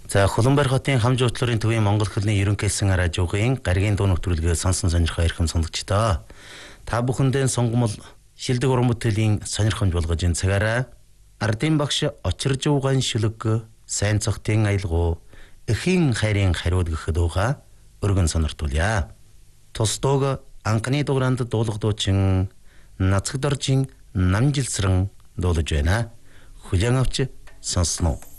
За Хуланбар хотын Хамж утларын төвийн Монгол хэлний ерөнхийлсэн радиогийн гаригийн дуу нэвтрүүлгээ сонсон сонирхоо ирхэм сонгогчдоо. Та бүхэндээ сонгомол шилдэг уран бүтээлийн сонирхомж болгож энэ цагаараа ардын багш очирж угаан шүлэг сайн цогтын аялгуу эхийн хайрын хариуд гэх дууга өргөн сониртуулъя. Тус дууг анхны дугааранд дуулах дуучин Нацагдоржийн намжилсран дуулж байна. Хүлээн авч сонсноо.